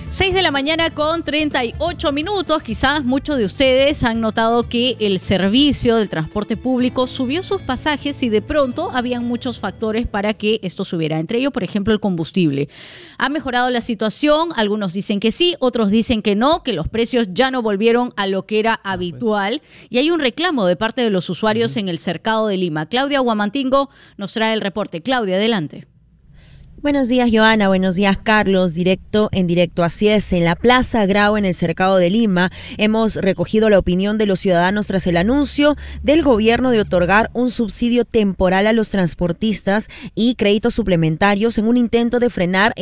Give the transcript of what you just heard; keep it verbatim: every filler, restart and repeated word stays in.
seis de la mañana con treinta y ocho minutos. Quizás muchos de ustedes han notado que el servicio del transporte público subió sus pasajes y de pronto habían muchos factores para que esto subiera. Entre ellos, por ejemplo, el combustible. ¿Ha mejorado la situación? Algunos dicen que sí, otros dicen que no, que los precios ya no volvieron a lo que era habitual. Y hay un reclamo de parte de los usuarios en el Cercado de Lima. Claudia Huamantingo nos trae el reporte. Claudia, adelante. Buenos días, Joana. Buenos días, Carlos. Directo en directo. Así es, en la Plaza Grau, en el Cercado de Lima, hemos recogido la opinión de los ciudadanos tras el anuncio del gobierno de otorgar un subsidio temporal a los transportistas y créditos suplementarios en un intento de frenar